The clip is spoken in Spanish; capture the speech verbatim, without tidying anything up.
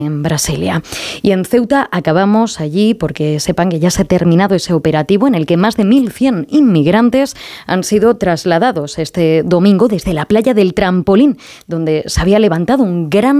en Brasilia. Y en Ceuta acabamos allí porque sepan que ya se ha terminado ese operativo en el que más de mil cien inmigrantes han sido trasladados este domingo desde la playa del Trampolín, donde se había levantado un gran